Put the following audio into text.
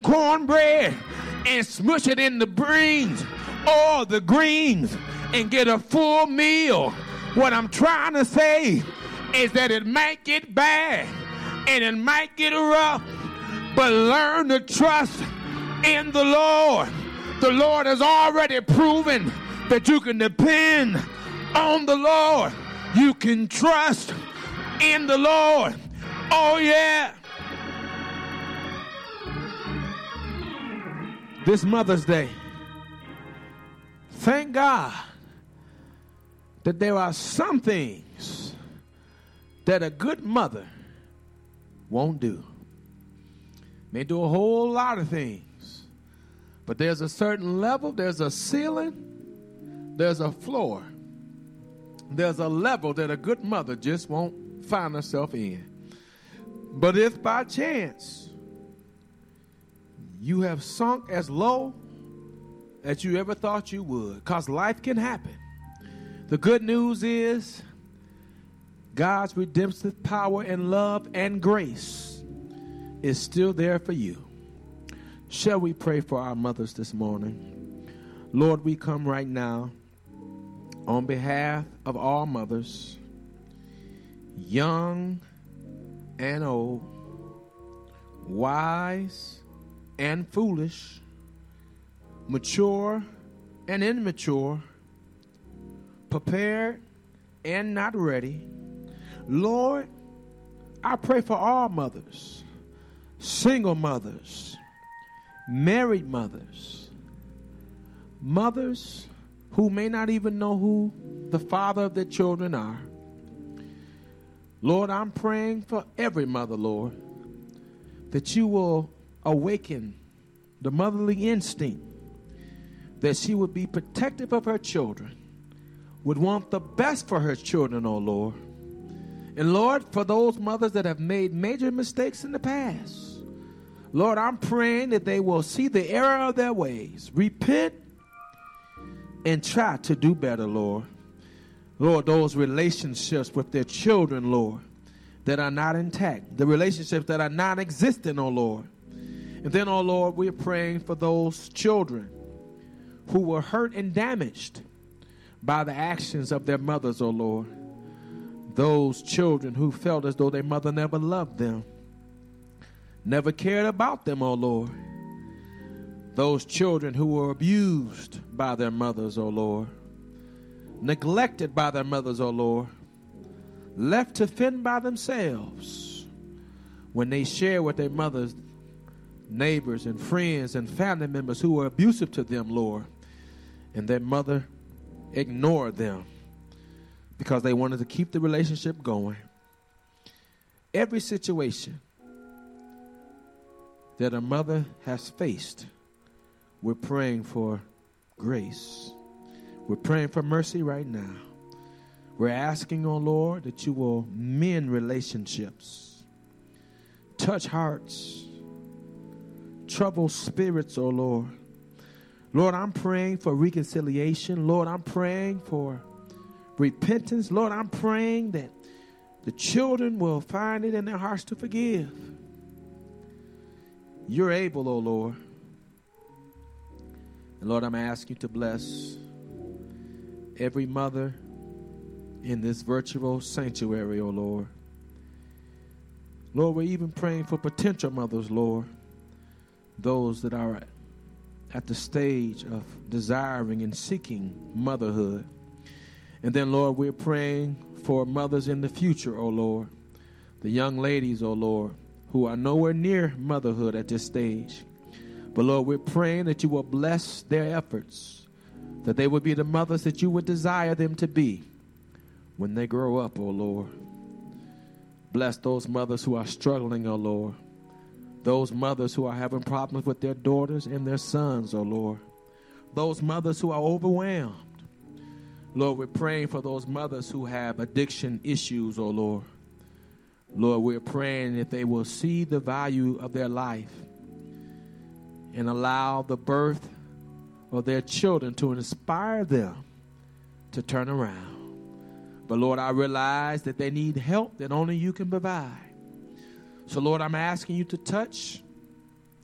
cornbread and smush it in the beans or the greens and get a full meal. What I'm trying to say is that it might get bad and it might get rough, but learn to trust in the Lord. The Lord has already proven that you can depend on the Lord. You can trust in the Lord. Oh, yeah. This Mother's Day, thank God that there are some things that a good mother won't do. May do a whole lot of things, but there's a certain level, there's a ceiling, there's a floor, there's a level that a good mother just won't find herself in. But if by chance you have sunk as low as you ever thought you would, because life can happen, the good news is God's redemptive power and love and grace is still there for you. Shall we pray for our mothers this morning? Lord, we come right now on behalf of all mothers, young and old, wise and foolish, mature and immature, prepared and not ready. Lord, I pray for all mothers, single mothers, married mothers, mothers who may not even know who the father of their children are. Lord, I'm praying for every mother, Lord, that you will awaken the motherly instinct, that she would be protective of her children, would want the best for her children, oh Lord. And Lord, for those mothers that have made major mistakes in the past, Lord, I'm praying that they will see the error of their ways, repent, and try to do better, Lord. Lord, those relationships with their children, Lord, that are not intact, the relationships that are non-existent, oh Lord. And then, oh Lord, we're praying for those children who were hurt and damaged by the actions of their mothers, oh Lord. Those children who felt as though their mother never loved them, never cared about them, oh Lord. Those children who were abused by their mothers, oh Lord. Neglected by their mothers, oh Lord. Left to fend by themselves when they share with their mothers, neighbors and friends and family members who were abusive to them, Lord. And their mother ignored them because they wanted to keep the relationship going. Every situation that a mother has faced, we're praying for grace. We're praying for mercy right now. We're asking, oh Lord, that you will mend relationships, touch hearts, trouble spirits, oh Lord. Lord, I'm praying for reconciliation. Lord, I'm praying for repentance. Lord, I'm praying that the children will find it in their hearts to forgive. You're able, oh Lord. And Lord, I'm asking you to bless every mother in this virtual sanctuary, oh Lord. Lord, we're even praying for potential mothers, Lord, those that are at the stage of desiring and seeking motherhood. And then, Lord, we're praying for mothers in the future, oh Lord, the young ladies, oh Lord, who are nowhere near motherhood at this stage. But, Lord, we're praying that you will bless their efforts, that they would be the mothers that you would desire them to be when they grow up, oh Lord. Bless those mothers who are struggling, oh Lord. Those mothers who are having problems with their daughters and their sons, oh Lord. Those mothers who are overwhelmed. Lord, we're praying for those mothers who have addiction issues, oh Lord. Lord, we're praying that they will see the value of their life and allow the birth of their children to inspire them to turn around. But Lord, I realize that they need help that only you can provide. So Lord, I'm asking you to touch